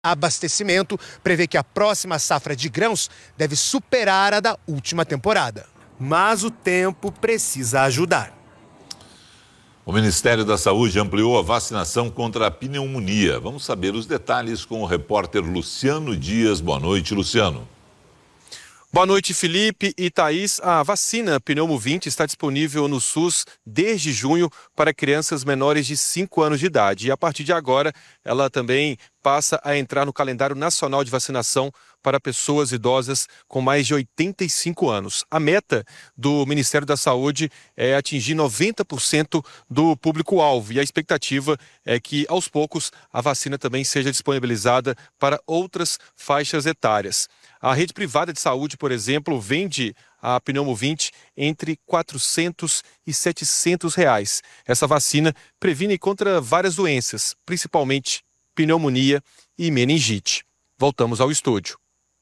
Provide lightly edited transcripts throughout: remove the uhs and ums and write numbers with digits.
Abastecimento prevê que a próxima safra de grãos deve superar a da última temporada. Mas o tempo precisa ajudar. O Ministério da Saúde ampliou a vacinação contra a pneumonia. Vamos saber os detalhes com o repórter Luciano Dias. Boa noite, Luciano. Boa noite, Felipe e Thaís. A vacina Pneumo-20 está disponível no SUS desde junho para crianças menores de 5 anos de idade. E a partir de agora, ela também passa a entrar no calendário nacional de vacinação para pessoas idosas com mais de 85 anos. A meta do Ministério da Saúde é atingir 90% do público-alvo. E a expectativa é que, aos poucos, a vacina também seja disponibilizada para outras faixas etárias. A rede privada de saúde, por exemplo, vende a Pneumo-20 entre R$ 400 e R$ 700. Essa vacina previne contra várias doenças, principalmente pneumonia e meningite. Voltamos ao estúdio.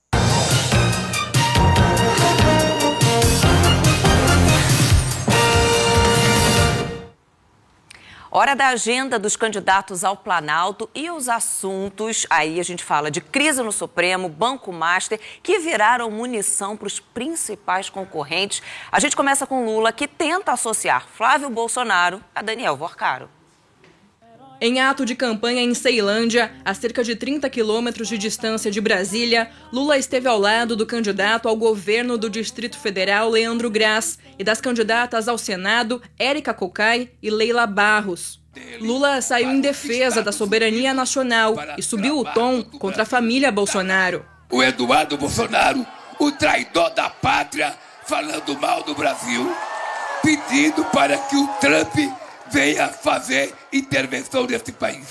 Hora da agenda dos candidatos ao Planalto e os assuntos, aí a gente fala de crise no Supremo, Banco Master, que viraram munição para os principais concorrentes. A gente começa com Lula, que tenta associar Flávio Bolsonaro a Daniel Worcaro. Em ato de campanha em Ceilândia, a cerca de 30 quilômetros de distância de Brasília, Lula esteve ao lado do candidato ao governo do Distrito Federal, Leandro Graz, e das candidatas ao Senado, Érica Cocai e Leila Barros. Lula saiu em defesa da soberania nacional e subiu o tom contra a família Bolsonaro. O Eduardo Bolsonaro, o traidor da pátria, falando mal do Brasil, pedindo para que o Trump venha fazer intervenção nesse país.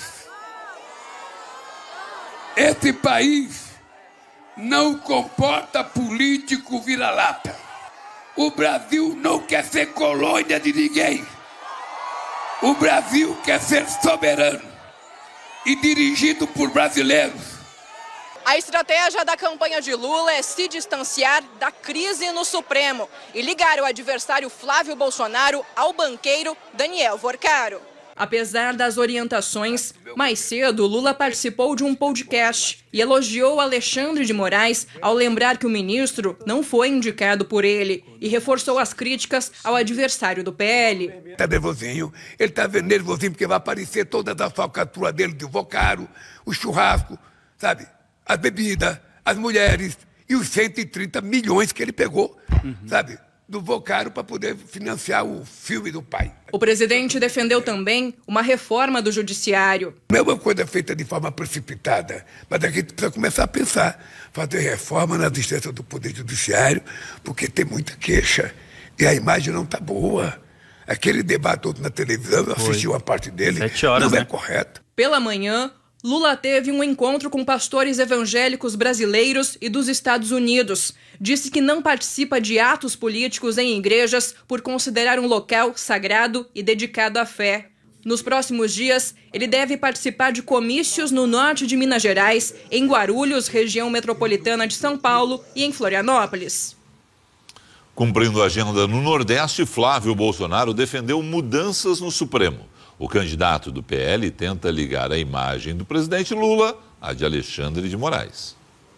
Esse país não comporta político vira-lata. O Brasil não quer ser colônia de ninguém. O Brasil quer ser soberano e dirigido por brasileiros. A estratégia da campanha de Lula é se distanciar da crise no Supremo e ligar o adversário Flávio Bolsonaro ao banqueiro Daniel Worcaro. Apesar das orientações, mais cedo Lula participou de um podcast e elogiou Alexandre de Moraes ao lembrar que o ministro não foi indicado por ele e reforçou as críticas ao adversário do PL. Está nervosinho, ele está nervosinho porque vai aparecer toda a falcatrua dele de Worcaro, o churrasco, sabe? As bebidas, as mulheres e os 130 milhões que ele pegou, sabe, do Worcaro para poder financiar o filme do pai. O presidente defendeu também uma reforma do judiciário. Não é uma coisa feita de forma precipitada, mas a gente precisa começar a pensar, fazer reforma na existência do Poder Judiciário, porque tem muita queixa e a imagem não está boa. Aquele debate todo na televisão, eu assisti uma parte dele, 7 horas, não né? é correto. Pela manhã, Lula teve um encontro com pastores evangélicos brasileiros e dos Estados Unidos. Disse que não participa de atos políticos em igrejas por considerar um local sagrado e dedicado à fé. Nos próximos dias, ele deve participar de comícios no norte de Minas Gerais, em Guarulhos, região metropolitana de São Paulo, e em Florianópolis. Cumprindo a agenda no Nordeste, Flávio Bolsonaro defendeu mudanças no Supremo. O candidato do PL tenta ligar a imagem do presidente Lula à de Alexandre de Moraes.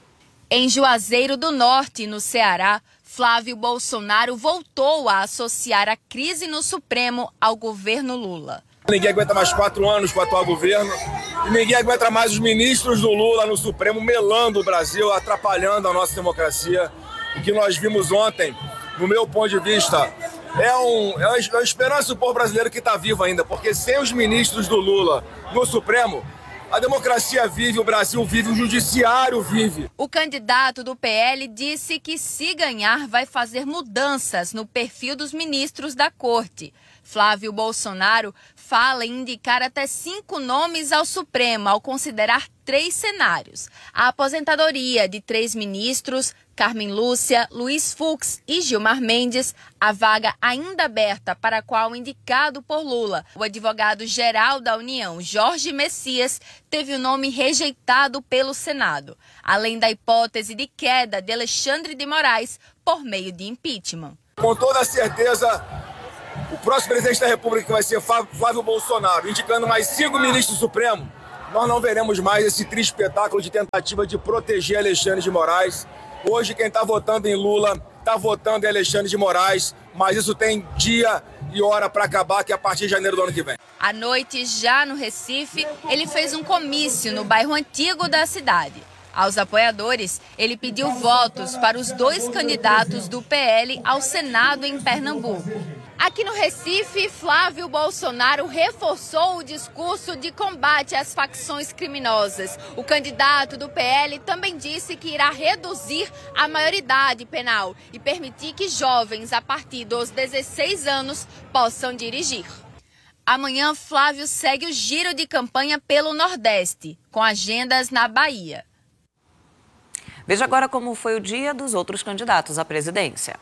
Em Juazeiro do Norte, no Ceará, Flávio Bolsonaro voltou a associar a crise no Supremo ao governo Lula. Ninguém aguenta mais 4 anos com o atual governo e ninguém aguenta mais os ministros do Lula no Supremo melando o Brasil, atrapalhando a nossa democracia. O que nós vimos ontem, no meu ponto de vista, é uma esperança do povo brasileiro que está vivo ainda, porque sem os ministros do Lula no Supremo, a democracia vive, o Brasil vive, o judiciário vive. O candidato do PL disse que, se ganhar, vai fazer mudanças no perfil dos ministros da corte. Flávio Bolsonaro fala em indicar até 5 nomes ao Supremo, ao considerar 3 cenários: a aposentadoria de 3 ministros, Carmen Lúcia, Luiz Fux e Gilmar Mendes, a vaga ainda aberta para a qual o indicado por Lula, o advogado-geral da União, Jorge Messias, teve o nome rejeitado pelo Senado, além da hipótese de queda de Alexandre de Moraes por meio de impeachment. Com toda certeza, o próximo presidente da República, que vai ser Flávio Bolsonaro, indicando mais 5 ministros do Supremo, nós não veremos mais esse triste espetáculo de tentativa de proteger Alexandre de Moraes. Hoje quem está votando em Lula está votando em Alexandre de Moraes, mas isso tem dia e hora para acabar, que é a partir de janeiro do ano que vem. À noite, já no Recife, ele fez um comício no bairro antigo da cidade. Aos apoiadores, ele pediu votos para os 2 candidatos do PL ao Senado em Pernambuco. Aqui no Recife, Flávio Bolsonaro reforçou o discurso de combate às facções criminosas. O candidato do PL também disse que irá reduzir a maioridade penal e permitir que jovens a partir dos 16 anos possam dirigir. Amanhã, Flávio segue o giro de campanha pelo Nordeste, com agendas na Bahia. Veja agora como foi o dia dos outros candidatos à presidência.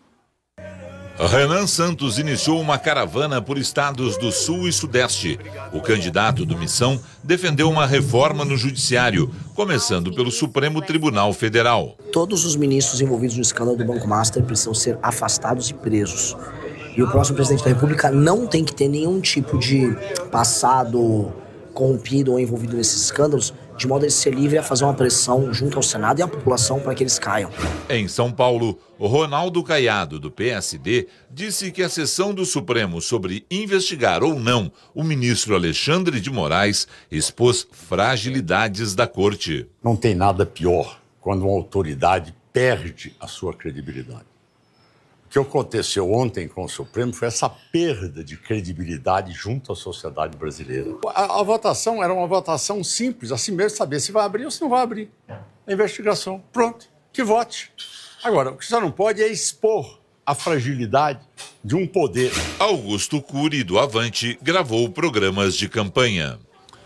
Renan Santos iniciou uma caravana por estados do Sul e Sudeste. O candidato do Missão defendeu uma reforma no Judiciário, começando pelo Supremo Tribunal Federal. Todos os ministros envolvidos no escândalo do Banco Master precisam ser afastados e presos. E o próximo presidente da República não tem que ter nenhum tipo de passado corrompido ou envolvido nesses escândalos, de modo a ele ser livre a fazer uma pressão junto ao Senado e à população para que eles caiam. Em São Paulo, o Ronaldo Caiado, do PSD, disse que a sessão do Supremo sobre investigar ou não o ministro Alexandre de Moraes expôs fragilidades da corte. Não tem nada pior quando uma autoridade perde a sua credibilidade. O que aconteceu ontem com o Supremo foi essa perda de credibilidade junto à sociedade brasileira. A votação era uma votação simples, assim mesmo, saber se vai abrir ou se não vai abrir a investigação. Pronto, que vote. Agora, o que você não pode é expor a fragilidade de um poder. Augusto Cury, do Avante, gravou programas de campanha.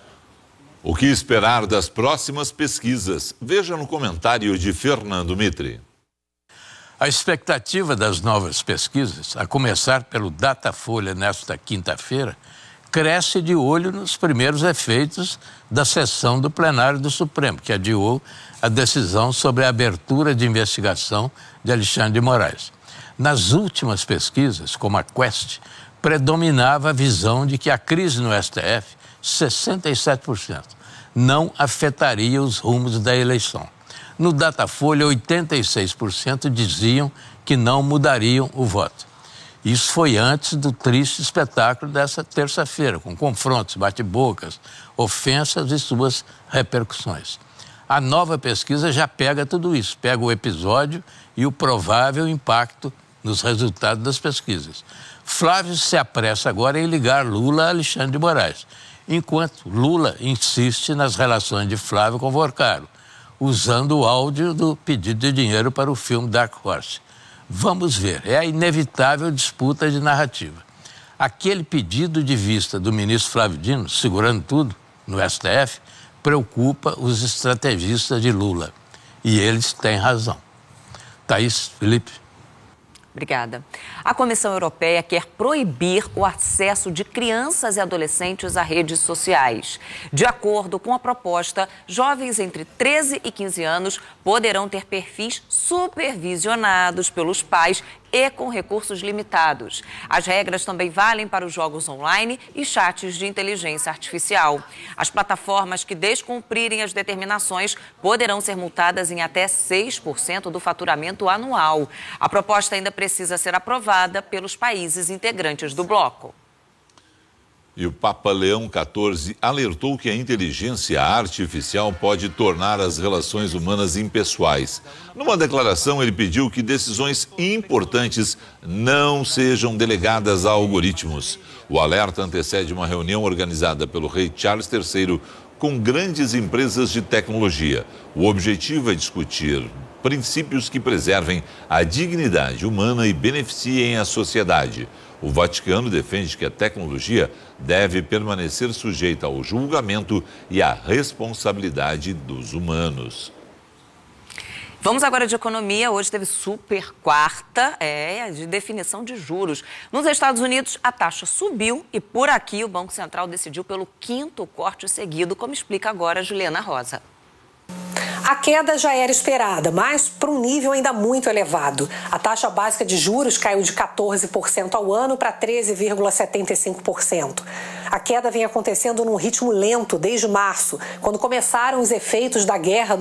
O que esperar das próximas pesquisas? Veja no comentário de Fernando Mitre. A expectativa das novas pesquisas, a começar pelo Datafolha nesta quinta-feira, cresce de olho nos primeiros efeitos da sessão do plenário do Supremo, que adiou a decisão sobre a abertura de investigação de Alexandre de Moraes. Nas últimas pesquisas, como a Quest, predominava a visão de que a crise no STF, 67%, não afetaria os rumos da eleição. No Datafolha, 86% diziam que não mudariam o voto. Isso foi antes do triste espetáculo dessa terça-feira, com confrontos, bate-bocas, ofensas e suas repercussões. A nova pesquisa já pega tudo isso, pega o episódio e o provável impacto nos resultados das pesquisas. Flávio se apressa agora em ligar Lula a Alexandre de Moraes, enquanto Lula insiste nas relações de Flávio com Vorcaro, usando o áudio do pedido de dinheiro para o filme Dark Horse. Vamos ver, é a inevitável disputa de narrativa. Aquele pedido de vista do ministro Flávio Dino, segurando tudo no STF, preocupa os estrategistas de Lula. E eles têm razão. Thaís, Felipe. Obrigada. A Comissão Europeia quer proibir o acesso de crianças e adolescentes a redes sociais. De acordo com a proposta, jovens entre 13 e 15 anos poderão ter perfis supervisionados pelos pais e com recursos limitados. As regras também valem para os jogos online e chats de inteligência artificial. As plataformas que descumprirem as determinações poderão ser multadas em até 6% do faturamento anual. A proposta ainda precisa ser aprovada pelos países integrantes do bloco. E o Papa Leão XIV alertou que a inteligência artificial pode tornar as relações humanas impessoais. Numa declaração, ele pediu que decisões importantes não sejam delegadas a algoritmos. O alerta antecede uma reunião organizada pelo rei Charles III com grandes empresas de tecnologia. O objetivo é discutir princípios que preservem a dignidade humana e beneficiem a sociedade. O Vaticano defende que a tecnologia deve permanecer sujeita ao julgamento e à responsabilidade dos humanos. Vamos agora de economia. Hoje teve super quarta de definição de juros. Nos Estados Unidos, a taxa subiu e por aqui o Banco Central decidiu pelo 5º corte seguido, como explica agora a Juliana Rosa. A queda já era esperada, mas para um nível ainda muito elevado. A taxa básica de juros caiu de 14% ao ano para 13,75%. A queda vem acontecendo num ritmo lento desde março, quando começaram os efeitos da guerra